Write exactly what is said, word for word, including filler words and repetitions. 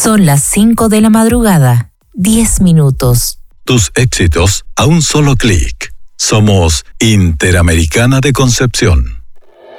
Son las cinco de la madrugada, diez minutos. Tus éxitos a un solo clic. Somos Interamericana de Concepción.